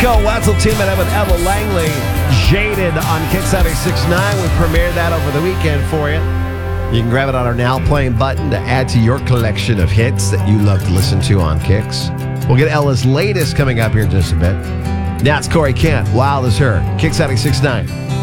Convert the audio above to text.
Cisco, Wetzel teaming up with Ella Langley. Jaded on Kicks 96.9. We premiered that over the weekend for you. You can grab it on our Now Playing button to add to your collection of hits that you love to listen to on Kicks. We'll get Ella's latest coming up here in just a bit. Now it's Corey Kent, Wild as Her, Kicks 96.9.